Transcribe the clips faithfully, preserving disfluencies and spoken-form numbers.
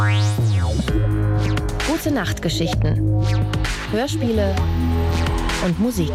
Gute Nachtgeschichten, Hörspiele und Musik.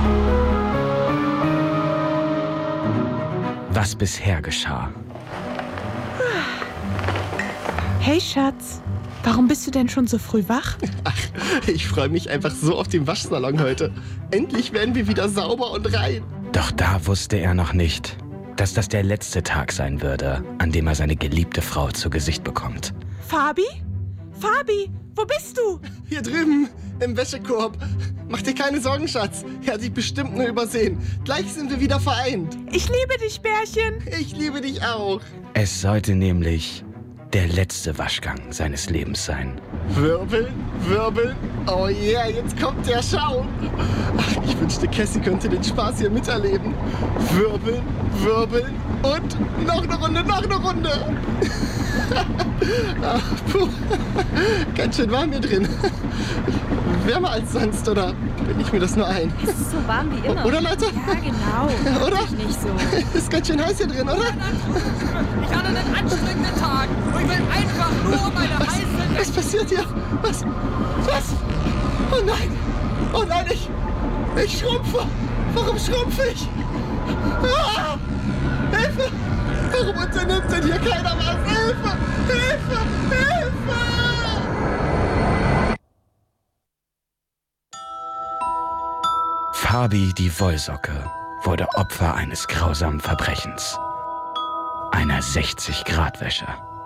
Was bisher geschah. Hey Schatz, warum bist du denn schon so früh wach? Ach, ich freue mich einfach so auf den Waschsalon heute. Endlich werden wir wieder sauber und rein. Doch da wusste er noch nicht, dass das der letzte Tag sein würde, an dem er seine geliebte Frau zu Gesicht bekommt. Fabi? Fabi, wo bist du? Hier drüben, im Wäschekorb. Mach dir keine Sorgen, Schatz. Er hat dich bestimmt nur übersehen. Gleich sind wir wieder vereint. Ich liebe dich, Bärchen. Ich liebe dich auch. Es sollte nämlich der letzte Waschgang seines Lebens sein. Wirbeln, wirbeln. Oh yeah, jetzt kommt der Schaum. Ach, ich wünschte, Cassie könnte den Spaß hier miterleben. Wirbeln, wirbeln und noch eine Runde, noch eine Runde. Ach, puh, ganz schön warm hier drin. Wärmer als sonst, oder bilde ich mir das nur ein? Es ist so warm wie immer. Oder, Leute? Ja, genau. Oder? Ich nicht so. Ist ganz schön heiß hier drin, oder? Ich hatte einen anstrengenden Tag und ich will einfach nur meine heiße... Was passiert hier? Was? Was? Oh nein! Oh nein, ich... Ich schrumpfe! Warum schrumpfe ich? Ah! Hilfe! Warum unternimmt denn hier keiner was? Hilfe! Hilfe! Hilfe! Fabi, die Wollsocke, wurde Opfer eines grausamen Verbrechens. Einer sechzig-Grad-Wäsche.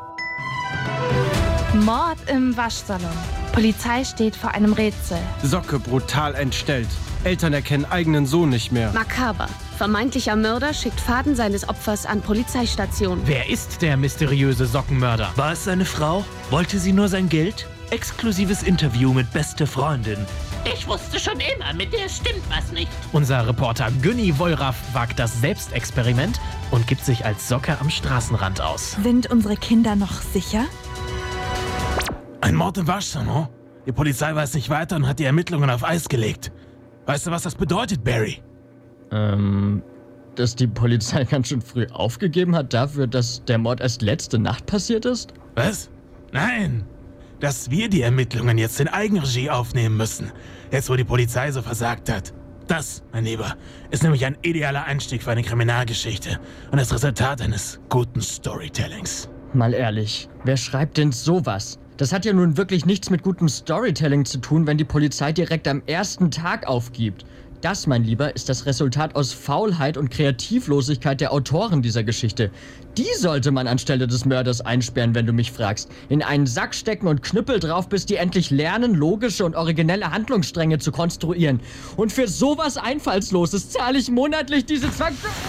Mord im Waschsalon. Polizei steht vor einem Rätsel. Socke brutal entstellt. Eltern erkennen eigenen Sohn nicht mehr. Makaber. Vermeintlicher Mörder schickt Faden seines Opfers an Polizeistation. Wer ist der mysteriöse Sockenmörder? War es seine Frau? Wollte sie nur sein Geld? Exklusives Interview mit beste Freundin. Ich wusste schon immer, mit der stimmt was nicht. Unser Reporter Günni Wollraff wagt das Selbstexperiment und gibt sich als Socke am Straßenrand aus. Sind unsere Kinder noch sicher? Ein Mord im Waschsalon? Die Polizei weiß nicht weiter und hat die Ermittlungen auf Eis gelegt. Weißt du, was das bedeutet, Barry? Ähm, dass die Polizei ganz schön früh aufgegeben hat dafür, dass der Mord erst letzte Nacht passiert ist? Was? Nein! Dass wir die Ermittlungen jetzt in Eigenregie aufnehmen müssen, jetzt wo die Polizei so versagt hat. Das, mein Lieber, ist nämlich ein idealer Einstieg für eine Kriminalgeschichte und das Resultat eines guten Storytellings. Mal ehrlich, wer schreibt denn sowas? Das hat ja nun wirklich nichts mit gutem Storytelling zu tun, wenn die Polizei direkt am ersten Tag aufgibt. Das, mein Lieber, ist das Resultat aus Faulheit und Kreativlosigkeit der Autoren dieser Geschichte. Die sollte man anstelle des Mörders einsperren, wenn du mich fragst. In einen Sack stecken und Knüppel drauf, bis die endlich lernen, logische und originelle Handlungsstränge zu konstruieren. Und für sowas Einfallsloses zahle ich monatlich diese Zwang...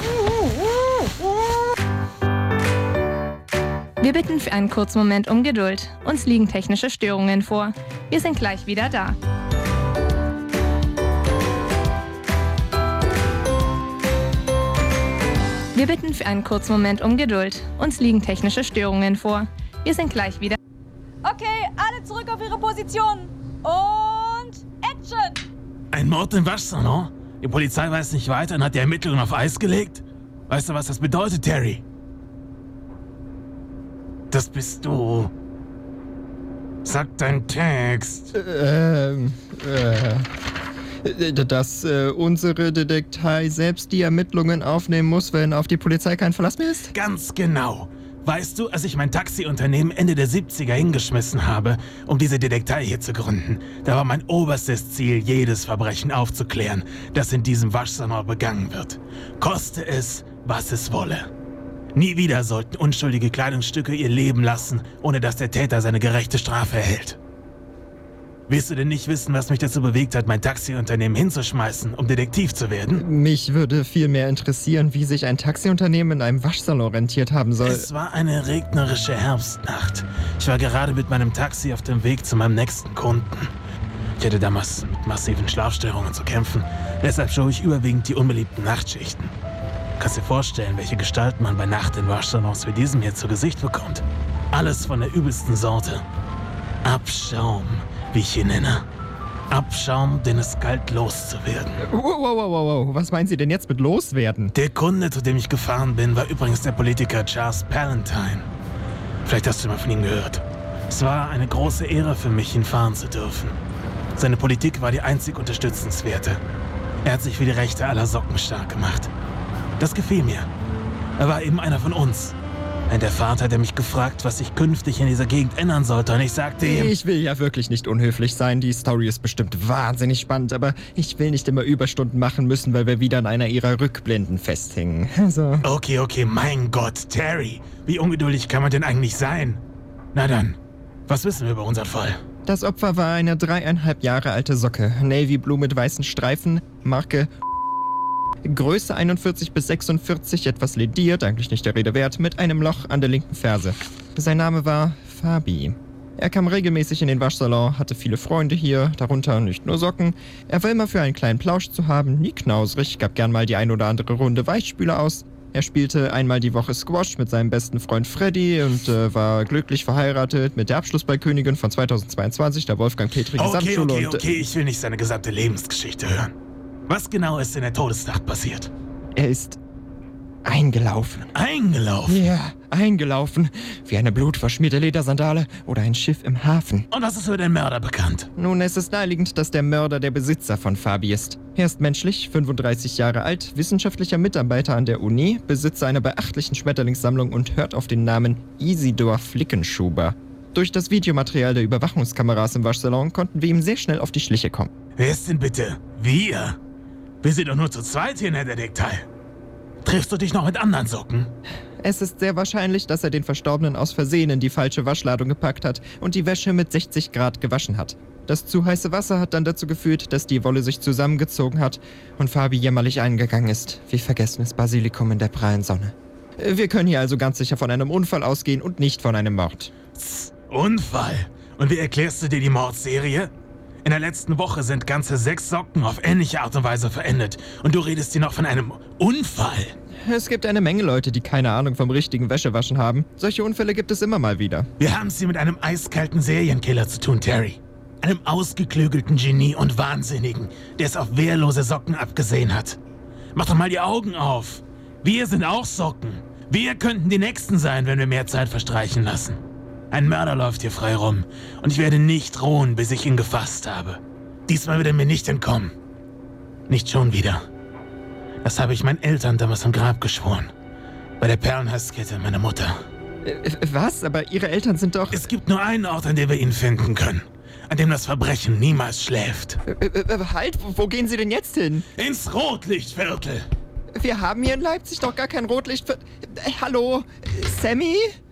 Wir bitten für einen kurzen Moment um Geduld. Uns liegen technische Störungen vor. Wir sind gleich wieder da. Wir bitten für einen kurzen Moment um Geduld. Uns liegen technische Störungen vor. Wir sind gleich wieder. Okay, alle zurück auf ihre Positionen. Und Action! Ein Mord im Waschsalon? Die Polizei weiß nicht weiter und hat die Ermittlungen auf Eis gelegt? Weißt du, was das bedeutet, Terry? Das bist du. Sag deinen Text. Ähm, äh... Dass äh, unsere Detektei selbst die Ermittlungen aufnehmen muss, wenn auf die Polizei kein Verlass mehr ist? Ganz genau. Weißt du, als ich mein Taxiunternehmen Ende der siebziger hingeschmissen habe, um diese Detektei hier zu gründen, da war mein oberstes Ziel, jedes Verbrechen aufzuklären, das in diesem Waschsalon begangen wird. Koste es, was es wolle. Nie wieder sollten unschuldige Kleidungsstücke ihr Leben lassen, ohne dass der Täter seine gerechte Strafe erhält. Willst du denn nicht wissen, was mich dazu bewegt hat, mein Taxiunternehmen hinzuschmeißen, um Detektiv zu werden? Mich würde viel mehr interessieren, wie sich ein Taxiunternehmen in einem Waschsalon rentiert haben soll. Es war eine regnerische Herbstnacht. Ich war gerade mit meinem Taxi auf dem Weg zu meinem nächsten Kunden. Ich hatte damals mit massiven Schlafstörungen zu kämpfen, deshalb schob ich überwiegend die unbeliebten Nachtschichten. Du kannst dir vorstellen, welche Gestalten man bei Nacht in Waschsalons wie diesem hier zu Gesicht bekommt. Alles von der übelsten Sorte. Abschaum, wie ich ihn nenne. Abschaum, den es galt loszuwerden. Wow, wow, wow, wow. Was meinen Sie denn jetzt mit loswerden? Der Kunde, zu dem ich gefahren bin, war übrigens der Politiker Charles Palantine. Vielleicht hast du mal von ihm gehört. Es war eine große Ehre für mich, ihn fahren zu dürfen. Seine Politik war die einzig unterstützenswerte. Er hat sich für die Rechte aller Socken stark gemacht. Das gefiel mir. Er war eben einer von uns. Und der Vater, der mich gefragt, was ich künftig in dieser Gegend ändern sollte, und ich sagte ihm... Ich will ja wirklich nicht unhöflich sein, die Story ist bestimmt wahnsinnig spannend, aber ich will nicht immer Überstunden machen müssen, weil wir wieder an einer ihrer Rückblenden festhängen. Also... Okay, okay, mein Gott, Terry, wie ungeduldig kann man denn eigentlich sein? Na dann, was wissen wir über unseren Fall? Das Opfer war eine dreieinhalb Jahre alte Socke, Navy Blue mit weißen Streifen, Marke... Größe einundvierzig bis sechsundvierzig, etwas lediert, eigentlich nicht der Rede wert, mit einem Loch an der linken Ferse. Sein Name war Fabi. Er kam regelmäßig in den Waschsalon, hatte viele Freunde hier, darunter nicht nur Socken. Er war immer für einen kleinen Plausch zu haben, nie knausrig, gab gern mal die ein oder andere Runde Weichspüler aus. Er spielte einmal die Woche Squash mit seinem besten Freund Freddy und äh, war glücklich verheiratet mit der Abschlussballkönigin von zweitausendzweiundzwanzig, der Wolfgang Petri Gesamtschule. Okay, okay, und, okay, ich will nicht seine gesamte Lebensgeschichte hören. Was genau ist in der Todesnacht passiert? Er ist eingelaufen. Eingelaufen? Ja, eingelaufen. Wie eine blutverschmierte Ledersandale oder ein Schiff im Hafen. Und was ist über den Mörder bekannt? Nun, es ist naheliegend, dass der Mörder der Besitzer von Fabi ist. Er ist menschlich, fünfunddreißig Jahre alt, wissenschaftlicher Mitarbeiter an der Uni, Besitzer einer beachtlichen Schmetterlingssammlung und hört auf den Namen Isidor Flickenschuber. Durch das Videomaterial der Überwachungskameras im Waschsalon konnten wir ihm sehr schnell auf die Schliche kommen. Wer ist denn bitte wir? Wir sind doch nur zu zweit hier in der Detektei. Triffst du dich noch mit anderen Socken? Es ist sehr wahrscheinlich, dass er den Verstorbenen aus Versehen in die falsche Waschladung gepackt hat und die Wäsche mit sechzig Grad gewaschen hat. Das zu heiße Wasser hat dann dazu geführt, dass die Wolle sich zusammengezogen hat und Fabi jämmerlich eingegangen ist, wie vergessenes Basilikum in der prallen Sonne. Wir können hier also ganz sicher von einem Unfall ausgehen und nicht von einem Mord. Psst, Unfall? Und wie erklärst du dir die Mordserie? In der letzten Woche sind ganze sechs Socken auf ähnliche Art und Weise verendet. Und du redest hier noch von einem Unfall. Es gibt eine Menge Leute, die keine Ahnung vom richtigen Wäschewaschen haben. Solche Unfälle gibt es immer mal wieder. Wir haben es hier mit einem eiskalten Serienkiller zu tun, Terry. Einem ausgeklügelten Genie und Wahnsinnigen, der es auf wehrlose Socken abgesehen hat. Mach doch mal die Augen auf. Wir sind auch Socken. Wir könnten die Nächsten sein, wenn wir mehr Zeit verstreichen lassen. Ein Mörder läuft hier frei rum und ich werde nicht ruhen, bis ich ihn gefasst habe. Diesmal wird er mir nicht entkommen. Nicht schon wieder. Das habe ich meinen Eltern damals im Grab geschworen. Bei der Perlenhalskette meiner Mutter. Äh, was? Aber Ihre Eltern sind doch... Es gibt nur einen Ort, an dem wir ihn finden können. An dem das Verbrechen niemals schläft. Äh, äh, halt, wo gehen Sie denn jetzt hin? Ins Rotlichtviertel. Wir haben hier in Leipzig doch gar kein Rotlichtviertel. Äh, hallo? Sammy?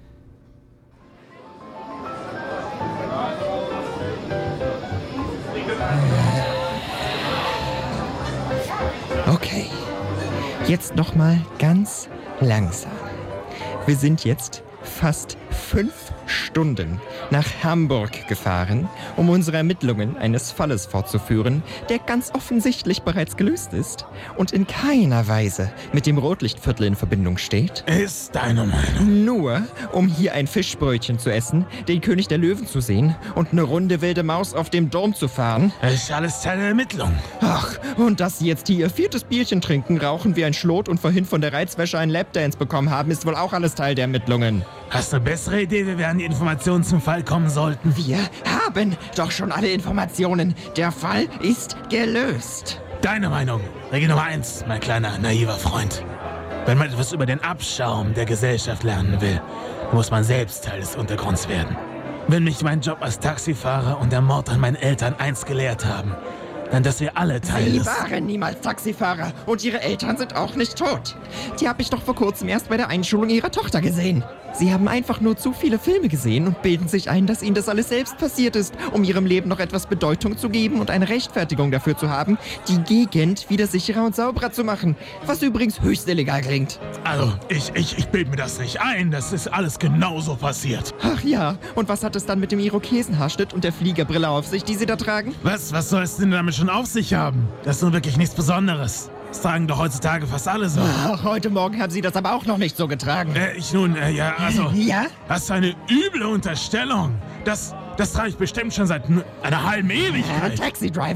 Okay, jetzt nochmal ganz langsam. Wir sind jetzt fast fünf Stunden nach Hamburg gefahren, um unsere Ermittlungen eines Falles fortzuführen, der ganz offensichtlich bereits gelöst ist und in keiner Weise mit dem Rotlichtviertel in Verbindung steht. Ist deine Meinung? Nur, um hier ein Fischbrötchen zu essen, den König der Löwen zu sehen und eine Runde wilde Maus auf dem Dom zu fahren. Das ist alles Teil der Ermittlung. Ach, und dass Sie jetzt hier Ihr viertes Bierchen trinken, rauchen wie ein Schlot und vorhin von der Reizwäsche einen Lapdance bekommen haben, ist wohl auch alles Teil der Ermittlungen. Hast du eine bessere Idee, wie wir an die Informationen zum Fall kommen sollten? Wir haben doch schon alle Informationen. Der Fall ist gelöst. Deine Meinung, Regel Nummer eins, mein kleiner, naiver Freund. Wenn man etwas über den Abschaum der Gesellschaft lernen will, muss man selbst Teil des Untergrunds werden. Wenn mich mein Job als Taxifahrer und der Mord an meinen Eltern eins gelehrt haben, dann dass wir alle Teil Sie des... waren niemals Taxifahrer und Ihre Eltern sind auch nicht tot. Die habe ich doch vor kurzem erst bei der Einschulung Ihrer Tochter gesehen. Sie haben einfach nur zu viele Filme gesehen und bilden sich ein, dass Ihnen das alles selbst passiert ist, um Ihrem Leben noch etwas Bedeutung zu geben und eine Rechtfertigung dafür zu haben, die Gegend wieder sicherer und sauberer zu machen. Was übrigens höchst illegal klingt. Also, ich, ich, ich bilde mir das nicht ein. Das ist alles genauso passiert. Ach ja, und was hat es dann mit dem Irokesenhaarschnitt und der Fliegerbrille auf sich, die Sie da tragen? Was, was soll es denn damit schon auf sich haben? Das ist nun wirklich nichts Besonderes. Das tragen doch heutzutage fast alle so. Ach, heute Morgen haben Sie das aber auch noch nicht so getragen. Äh, ich nun, äh, ja, also... Ja? Das ist eine üble Unterstellung. Das, das trage ich bestimmt schon seit einer halben Ewigkeit. Äh, Taxi-Driver.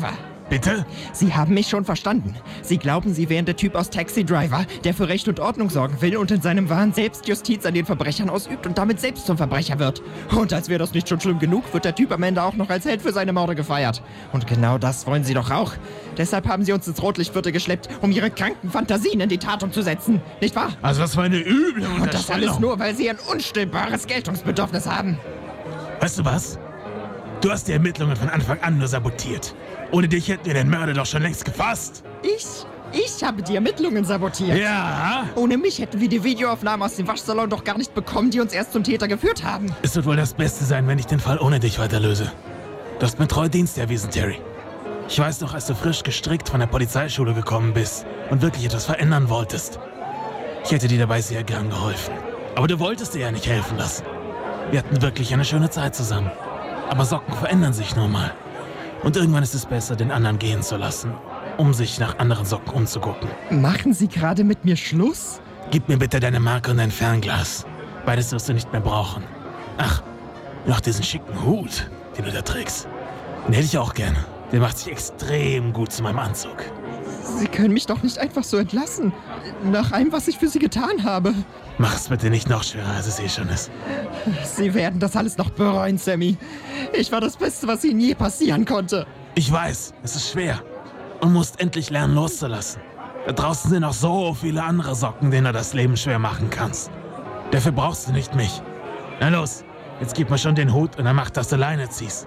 Bitte? Sie haben mich schon verstanden. Sie glauben, Sie wären der Typ aus Taxi Driver, der für Recht und Ordnung sorgen will und in seinem Wahn Selbstjustiz an den Verbrechern ausübt und damit selbst zum Verbrecher wird. Und als wäre das nicht schon schlimm genug, wird der Typ am Ende auch noch als Held für seine Morde gefeiert. Und genau das wollen Sie doch auch. Deshalb haben Sie uns ins Rotlichtviertel geschleppt, um Ihre kranken Fantasien in die Tat umzusetzen. Nicht wahr? Also was für eine üble Unterstellung. Und das alles nur, weil Sie ein unstillbares Geltungsbedürfnis haben. Weißt du was? Du hast die Ermittlungen von Anfang an nur sabotiert. Ohne dich hätten wir den Mörder doch schon längst gefasst. Ich? Ich habe die Ermittlungen sabotiert. Ja? Ohne mich hätten wir die Videoaufnahmen aus dem Waschsalon doch gar nicht bekommen, die uns erst zum Täter geführt haben. Es wird wohl das Beste sein, wenn ich den Fall ohne dich weiterlöse. Du hast mir treu Dienst erwiesen, Terry. Ich weiß noch, als du frisch gestrickt von der Polizeischule gekommen bist und wirklich etwas verändern wolltest. Ich hätte dir dabei sehr gern geholfen. Aber du wolltest dir ja nicht helfen lassen. Wir hatten wirklich eine schöne Zeit zusammen. Aber Socken verändern sich nun mal. Und irgendwann ist es besser, den anderen gehen zu lassen, um sich nach anderen Socken umzugucken. Machen Sie gerade mit mir Schluss? Gib mir bitte deine Marke und dein Fernglas. Beides wirst du nicht mehr brauchen. Ach, noch diesen schicken Hut, den du da trägst. Den hätte ich auch gerne. Der macht sich extrem gut zu meinem Anzug. Sie können mich doch nicht einfach so entlassen. Nach allem, was ich für Sie getan habe. Mach es bitte nicht noch schwerer, als es eh schon ist. Sie werden das alles noch bereuen, Sammy. Ich war das Beste, was Ihnen je passieren konnte. Ich weiß, es ist schwer. Und musst endlich lernen, loszulassen. Da draußen sind noch so viele andere Socken, denen du das Leben schwer machen kannst. Dafür brauchst du nicht mich. Na los, jetzt gib mir schon den Hut und dann mach, dass du Leine ziehst.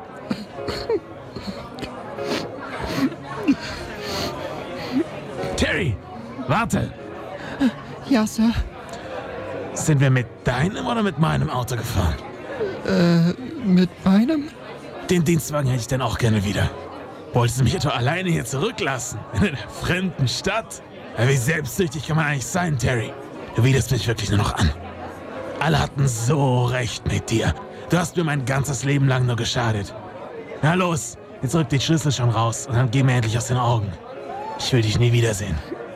Terry, warte! Ja, Sir. Sind wir mit deinem oder mit meinem Auto gefahren? Äh, mit meinem? Den Dienstwagen hätte ich dann auch gerne wieder. Wolltest du mich etwa alleine hier zurücklassen? In einer fremden Stadt? Ja, wie selbstsüchtig kann man eigentlich sein, Terry? Du widerst mich wirklich nur noch an. Alle hatten so recht mit dir. Du hast mir mein ganzes Leben lang nur geschadet. Na los, jetzt rück die Schlüssel schon raus und dann geh mir endlich aus den Augen. Ich will dich nie wiedersehen.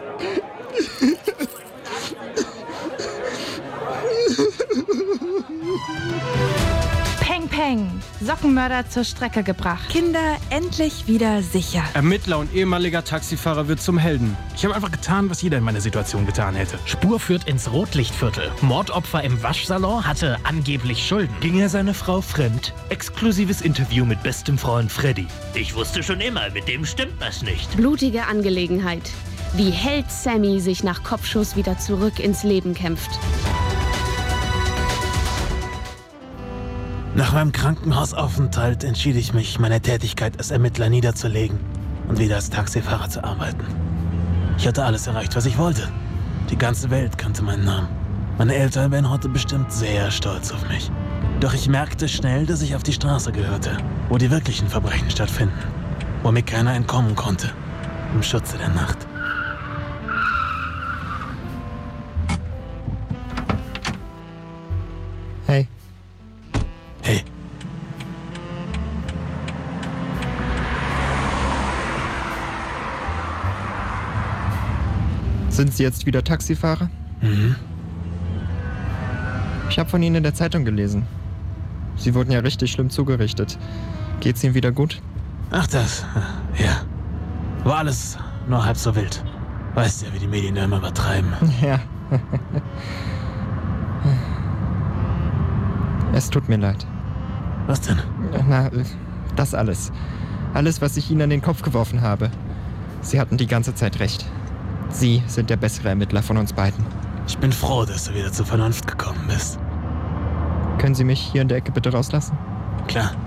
Peng, peng. Sockenmörder zur Strecke gebracht. Kinder endlich wieder sicher. Ermittler und ehemaliger Taxifahrer wird zum Helden. Ich habe einfach getan, was jeder in meiner Situation getan hätte. Spur führt ins Rotlichtviertel. Mordopfer im Waschsalon hatte angeblich Schulden. Ging er seiner Frau fremd? Exklusives Interview mit bestem Freund Freddy. Ich wusste schon immer, mit dem stimmt was nicht. Blutige Angelegenheit. Wie Held Sammy sich nach Kopfschuss wieder zurück ins Leben kämpft. Nach meinem Krankenhausaufenthalt entschied ich mich, meine Tätigkeit als Ermittler niederzulegen und wieder als Taxifahrer zu arbeiten. Ich hatte alles erreicht, was ich wollte. Die ganze Welt kannte meinen Namen. Meine Eltern wären heute bestimmt sehr stolz auf mich. Doch ich merkte schnell, dass ich auf die Straße gehörte, wo die wirklichen Verbrechen stattfinden, wo mir keiner entkommen konnte, im Schutze der Nacht. Hey. Hey. Sind Sie jetzt wieder Taxifahrer? Mhm. Ich habe von Ihnen in der Zeitung gelesen. Sie wurden ja richtig schlimm zugerichtet. Geht's Ihnen wieder gut? Ach das, ja. War alles nur halb so wild. Weißt ja, wie die Medien da immer übertreiben. Ja. Es tut mir leid. Was denn? Na, das alles. Alles, was ich Ihnen an den Kopf geworfen habe. Sie hatten die ganze Zeit recht. Sie sind der bessere Ermittler von uns beiden. Ich bin froh, dass du wieder zur Vernunft gekommen bist. Können Sie mich hier in der Ecke bitte rauslassen? Klar.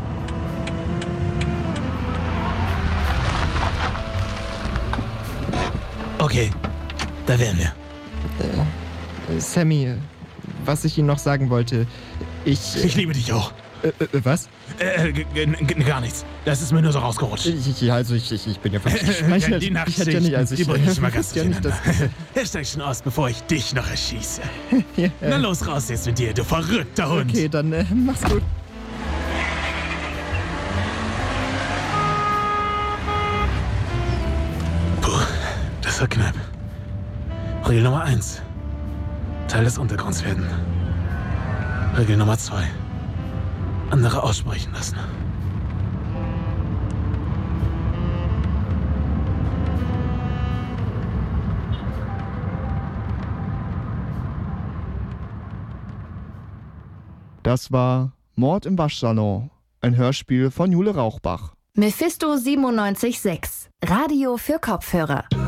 Okay, da wären wir. Äh, Sammy, was ich Ihnen noch sagen wollte, ich... Ich liebe dich auch. Äh, äh, was? Äh, gar nichts. Das ist mir nur so rausgerutscht. Ich, ich, also ich, ich, ich bin ja verstanden. Die Nachtschicht, ja nicht, also die ich, bringe ich immer ganz ja nicht, dass, Er steigt schon aus, bevor ich dich noch erschieße. Ja, äh. Na los, raus jetzt mit dir, du verrückter Hund. Okay, dann äh, mach's gut. Puh, das war knapp. Regel Nummer eins. Teil des Untergrunds werden. Regel Nummer zwei. Andere aussprechen lassen. Das war Mord im Waschsalon, ein Hörspiel von Jule Rauchbach. Mephisto siebenundneunzig Komma sechs, Radio für Kopfhörer.